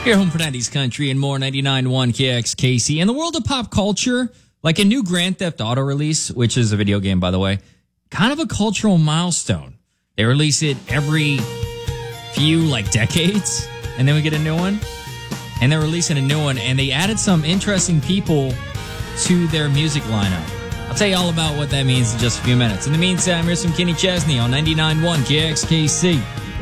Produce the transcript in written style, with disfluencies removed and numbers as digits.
Your home for 90s country and more, 99.1 KXKC. In the world of pop culture, like a new Grand Theft Auto release, which is a video game, by the way, kind of a cultural milestone. They release it every few, decades, and then we get a new one. And they're releasing a new one, and they added some interesting people to their music lineup. I'll tell you all about what that means in just a few minutes. In the meantime, here's some Kenny Chesney on 99.1 KXKC.